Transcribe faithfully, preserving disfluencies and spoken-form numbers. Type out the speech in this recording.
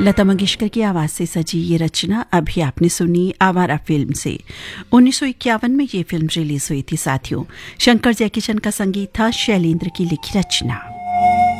लता मंगेशकर की आवाज से सजी ये रचना अभी आपने सुनी आवारा फिल्म से। उन्नीस सौ इक्यावन में ये फिल्म रिलीज हुई थी साथियों। शंकर जयकिशन का संगीत था, शैलेंद्र की लिखी रचना।